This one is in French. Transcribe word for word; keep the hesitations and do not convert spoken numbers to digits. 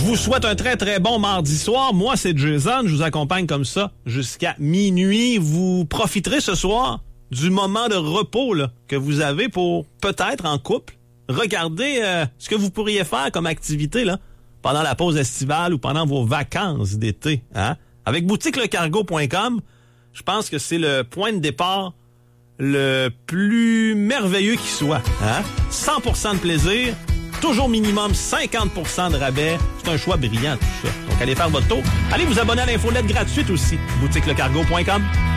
vous souhaite un très, très bon mardi soir. Moi, c'est Jason. Je vous accompagne comme ça jusqu'à minuit. Vous profiterez ce soir du moment de repos là, que vous avez pour peut-être en couple regarder euh, ce que vous pourriez faire comme activité là, pendant la pause estivale ou pendant vos vacances d'été. Hein? Avec boutique le cargo point com, je pense que c'est le point de départ le plus merveilleux qui soit. Hein? cent pour cent de plaisir, toujours minimum cinquante pour cent de rabais. C'est un choix brillant tout ça. Donc allez faire votre tour. Allez vous abonner à l'infolette gratuite aussi. boutique le cargo point com.